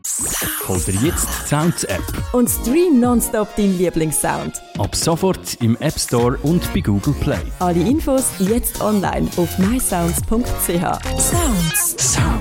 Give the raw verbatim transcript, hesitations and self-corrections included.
Hol dir jetzt die Sounds-App und stream nonstop deinen Lieblingssound. ab sofort im App Store und bei Google Play. Alle Infos jetzt online auf my sounds punkt c h. Sounds. Sounds.